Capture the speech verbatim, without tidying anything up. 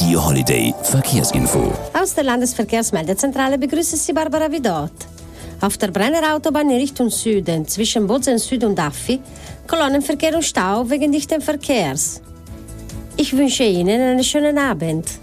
Radio Holiday Verkehrsinfo. Aus der Landesverkehrsmeldezentrale begrüßt Sie Barbara Vidot. Auf der Brenner Autobahn in Richtung Süden zwischen Bozen Süd und Affi Kolonnenverkehr und Stau wegen dichten Verkehrs. Ich wünsche Ihnen einen schönen Abend.